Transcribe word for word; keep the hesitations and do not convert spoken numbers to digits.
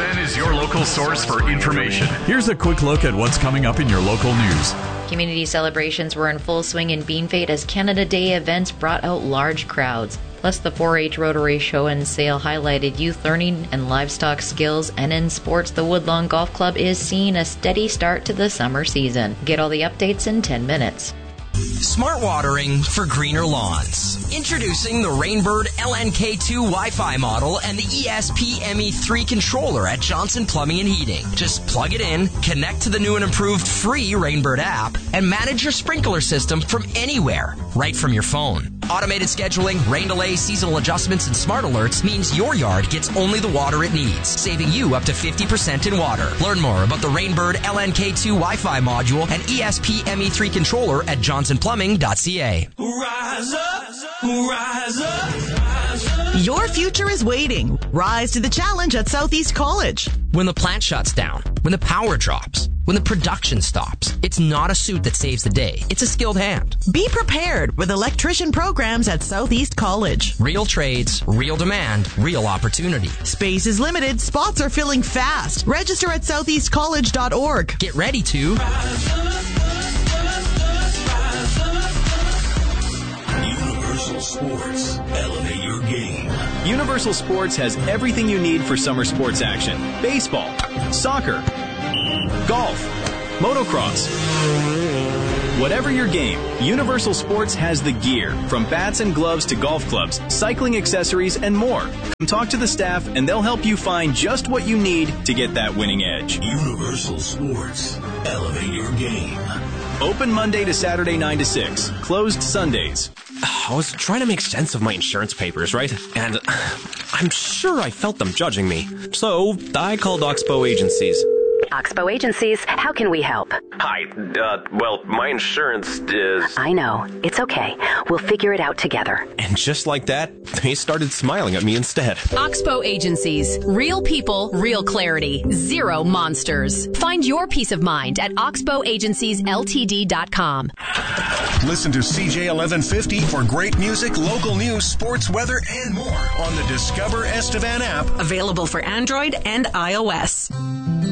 Estevan is your local source for information. Here's a quick look at what's coming up in your local news. Community celebrations were in full swing in Beanfate as Canada Day events brought out large crowds. Plus, the four H Rotary Show and Sale highlighted youth learning and livestock skills, and in sports, the Woodlawn Golf Club is seeing a steady start to the summer season. Get all the updates in ten minutes. Smart watering for greener lawns. Introducing the Rainbird L N K two Wi-Fi model and the E S P M E three controller at Johnson Plumbing and Heating. Just plug it in, connect to the new and improved free Rainbird app, and manage your sprinkler system from anywhere, right from your phone. Automated scheduling, rain delay, seasonal adjustments, and smart alerts means your yard gets only the water it needs, saving you up to fifty percent in water. Learn more about the Rainbird L N K two Wi-Fi module and E S P M E three controller at johnson plumbing dot c a. Rise up, rise up, rise up. Your future is waiting. Rise to the challenge at Southeast College. When the plant shuts down, when the power drops, when the production stops, it's not a suit that saves the day. It's a skilled hand. Be prepared with electrician programs at Southeast College. Real trades, real demand, real opportunity. Space is limited. Spots are filling fast. Register at southeast college dot org. Get ready to Rise up, rise up. Universal Sports. Elevate your game. Universal Sports has everything you need for summer sports action. Baseball, soccer, golf, motocross. Whatever your game, Universal Sports has the gear, from bats and gloves to golf clubs, cycling accessories, and more. Come talk to the staff and they'll help you find just what you need to get that winning edge. Universal Sports. Elevate your game. Open Monday to Saturday nine to six. Closed Sundays. I was trying to make sense of my insurance papers, right? And I'm sure I felt them judging me. So I called Oxbow Agencies. Oxbow Agencies, how can we help? Hi, uh, well, my insurance is... I know. It's okay. We'll figure it out together. And just like that, they started smiling at me instead. Oxbow Agencies. Real people, real clarity. Zero monsters. Find your peace of mind at oxbow agencies l t d dot com. Listen to C J eleven fifty for great music, local news, sports, weather, and more on the Discover Estevan app. Available for Android and iOS.